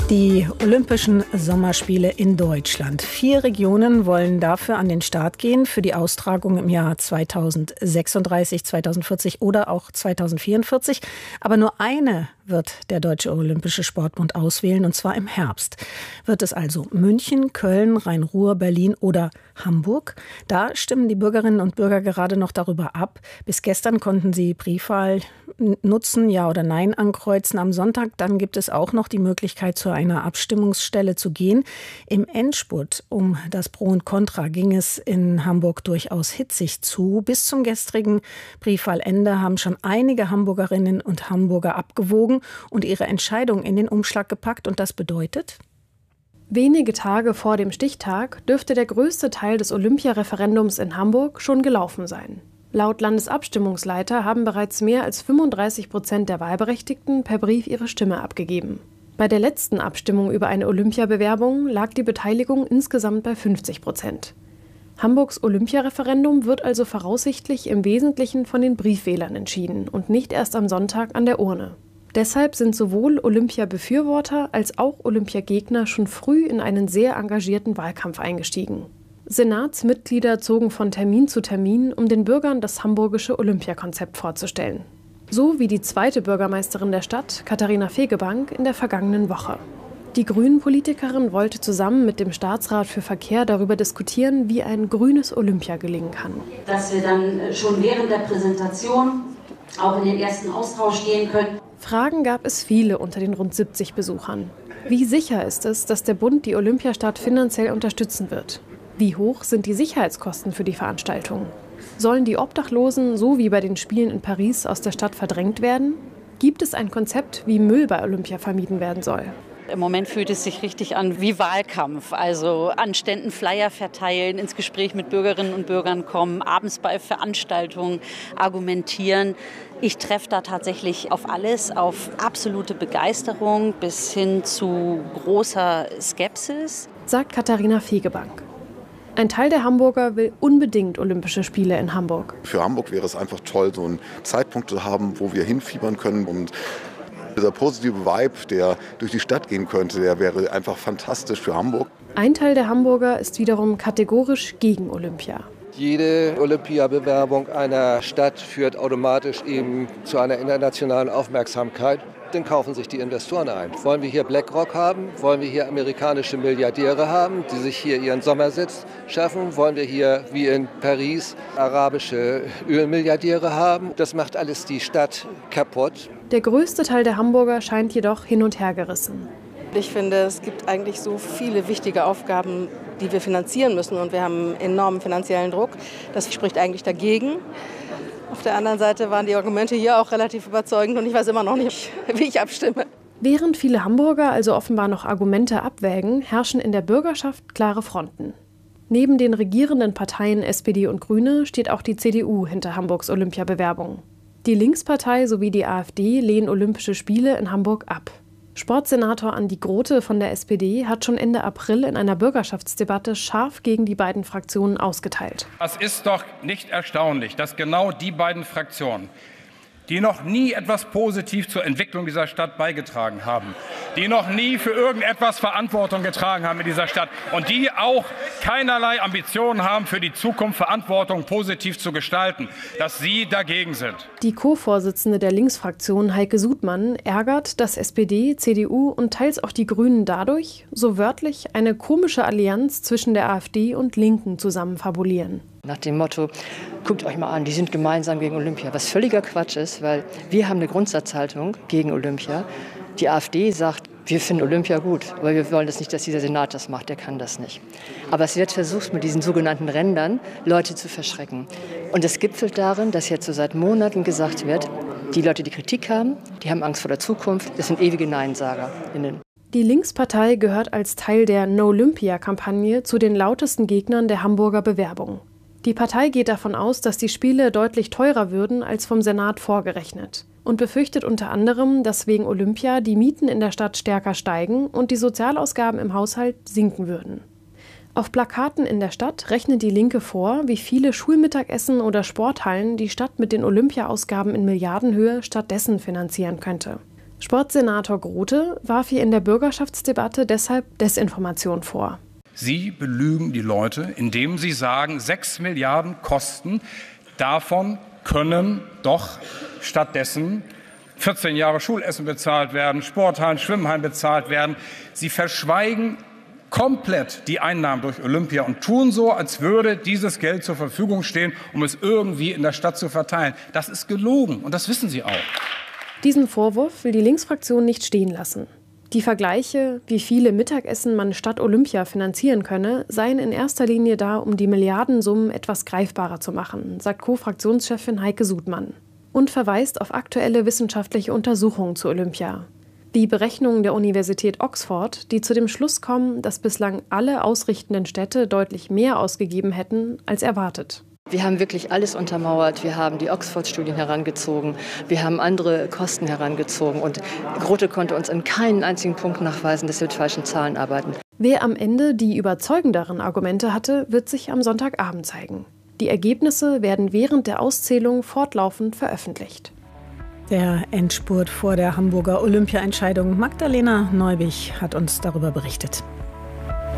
Die Olympischen Sommerspiele in Deutschland. 4 Regionen wollen dafür an den Start gehen für die Austragung im Jahr 2036, 2040 oder auch 2044. Aber nur eine wird der Deutsche Olympische Sportbund auswählen, und zwar im Herbst. Wird es also München, Köln, Rhein-Ruhr, Berlin oder Hamburg? Da stimmen die Bürgerinnen und Bürger gerade noch darüber ab. Bis gestern konnten sie Briefwahl nutzen, Ja oder Nein ankreuzen. Am Sonntag dann gibt es auch noch die Möglichkeit, zu einer Abstimmungsstelle zu gehen. Im Endspurt um das Pro und Contra ging es in Hamburg durchaus hitzig zu. Bis zum gestrigen Briefwahlende haben schon einige Hamburgerinnen und Hamburger abgewogen und ihre Entscheidung in den Umschlag gepackt. Und das bedeutet: Wenige Tage vor dem Stichtag dürfte der größte Teil des Olympiareferendums in Hamburg schon gelaufen sein. Laut Landesabstimmungsleiter haben bereits mehr als 35% der Wahlberechtigten per Brief ihre Stimme abgegeben. Bei der letzten Abstimmung über eine Olympiabewerbung lag die Beteiligung insgesamt bei 50%. Hamburgs Olympiareferendum wird also voraussichtlich im Wesentlichen von den Briefwählern entschieden und nicht erst am Sonntag an der Urne. Deshalb sind sowohl Olympia-Befürworter als auch Olympiagegner schon früh in einen sehr engagierten Wahlkampf eingestiegen. Senatsmitglieder zogen von Termin zu Termin, um den Bürgern das hamburgische Olympiakonzept vorzustellen. So wie die zweite Bürgermeisterin der Stadt, Katharina Fegebank, in der vergangenen Woche. Die Grünen-Politikerin wollte zusammen mit dem Staatsrat für Verkehr darüber diskutieren, wie ein grünes Olympia gelingen kann. Dass wir dann schon während der Präsentation auch in den ersten Austausch gehen können. Fragen gab es viele unter den rund 70 Besuchern. Wie sicher ist es, dass der Bund die Olympiastadt finanziell unterstützen wird? Wie hoch sind die Sicherheitskosten für die Veranstaltung? Sollen die Obdachlosen, so wie bei den Spielen in Paris, aus der Stadt verdrängt werden? Gibt es ein Konzept, wie Müll bei Olympia vermieden werden soll? Im Moment fühlt es sich richtig an wie Wahlkampf. Also an Ständen Flyer verteilen, ins Gespräch mit Bürgerinnen und Bürgern kommen, abends bei Veranstaltungen argumentieren. Ich treffe da tatsächlich auf alles, auf absolute Begeisterung bis hin zu großer Skepsis, sagt Katharina Fegebank. Ein Teil der Hamburger will unbedingt Olympische Spiele in Hamburg. Für Hamburg wäre es einfach toll, so einen Zeitpunkt zu haben, wo wir hinfiebern können. Und dieser positive Vibe, der durch die Stadt gehen könnte, der wäre einfach fantastisch für Hamburg. Ein Teil der Hamburger ist wiederum kategorisch gegen Olympia. Jede Olympiabewerbung einer Stadt führt automatisch eben zu einer internationalen Aufmerksamkeit. Dann kaufen sich die Investoren ein. Wollen wir hier BlackRock haben? Wollen wir hier amerikanische Milliardäre haben, die sich hier ihren Sommersitz schaffen? Wollen wir hier, wie in Paris, arabische Ölmilliardäre haben? Das macht alles die Stadt kaputt. Der größte Teil der Hamburger scheint jedoch hin und her gerissen. Ich finde, es gibt eigentlich so viele wichtige Aufgaben, die wir finanzieren müssen. Und wir haben einen enormen finanziellen Druck. Das spricht eigentlich dagegen. Auf der anderen Seite waren die Argumente hier auch relativ überzeugend und ich weiß immer noch nicht, wie ich abstimme. Während viele Hamburger also offenbar noch Argumente abwägen, herrschen in der Bürgerschaft klare Fronten. Neben den regierenden Parteien SPD und Grüne steht auch die CDU hinter Hamburgs Olympiabewerbung. Die Linkspartei sowie die AfD lehnen Olympische Spiele in Hamburg ab. Sportsenator Andi Grote von der SPD hat schon Ende April in einer Bürgerschaftsdebatte scharf gegen die beiden Fraktionen ausgeteilt. Es ist doch nicht erstaunlich, dass genau die beiden Fraktionen, die noch nie etwas positiv zur Entwicklung dieser Stadt beigetragen haben, die noch nie für irgendetwas Verantwortung getragen haben in dieser Stadt und die auch keinerlei Ambitionen haben, für die Zukunft Verantwortung positiv zu gestalten, dass sie dagegen sind. Die Co-Vorsitzende der Linksfraktion Heike Sudmann ärgert, dass SPD, CDU und teils auch die Grünen dadurch, so wörtlich, eine komische Allianz zwischen der AfD und Linken zusammen fabulieren. Nach dem Motto, guckt euch mal an, die sind gemeinsam gegen Olympia. Was völliger Quatsch ist, weil wir haben eine Grundsatzhaltung gegen Olympia. Die AfD sagt, wir finden Olympia gut, aber wir wollen das nicht, dass dieser Senat das macht, der kann das nicht. Aber es wird versucht, mit diesen sogenannten Rändern Leute zu verschrecken. Und es gipfelt darin, dass jetzt so seit Monaten gesagt wird, die Leute, die Kritik haben, die haben Angst vor der Zukunft, das sind ewige NeinsagerInnen. Die Linkspartei gehört als Teil der No-Olympia-Kampagne zu den lautesten Gegnern der Hamburger Bewerbung. Die Partei geht davon aus, dass die Spiele deutlich teurer würden als vom Senat vorgerechnet und befürchtet unter anderem, dass wegen Olympia die Mieten in der Stadt stärker steigen und die Sozialausgaben im Haushalt sinken würden. Auf Plakaten in der Stadt rechnet die Linke vor, wie viele Schulmittagessen oder Sporthallen die Stadt mit den Olympiaausgaben in Milliardenhöhe stattdessen finanzieren könnte. Sportsenator Grote warf ihr in der Bürgerschaftsdebatte deshalb Desinformation vor. Sie belügen die Leute, indem Sie sagen, 6 Milliarden Kosten, davon können doch stattdessen 14 Jahre Schulessen bezahlt werden, Sporthallen, Schwimmhallen bezahlt werden. Sie verschweigen komplett die Einnahmen durch Olympia und tun so, als würde dieses Geld zur Verfügung stehen, um es irgendwie in der Stadt zu verteilen. Das ist gelogen und das wissen Sie auch. Diesen Vorwurf will die Linksfraktion nicht stehen lassen. Die Vergleiche, wie viele Mittagessen man statt Olympia finanzieren könne, seien in erster Linie da, um die Milliardensummen etwas greifbarer zu machen, sagt Co-Fraktionschefin Heike Sudmann. Und verweist auf aktuelle wissenschaftliche Untersuchungen zu Olympia. Die Berechnungen der Universität Oxford, die zu dem Schluss kommen, dass bislang alle ausrichtenden Städte deutlich mehr ausgegeben hätten als erwartet. Wir haben wirklich alles untermauert. Wir haben die Oxford-Studien herangezogen. Wir haben andere Kosten herangezogen. Und Grote konnte uns in keinen einzigen Punkt nachweisen, dass wir mit falschen Zahlen arbeiten. Wer am Ende die überzeugenderen Argumente hatte, wird sich am Sonntagabend zeigen. Die Ergebnisse werden während der Auszählung fortlaufend veröffentlicht. Der Endspurt vor der Hamburger Olympia-Entscheidung. Magdalena Neubich hat uns darüber berichtet.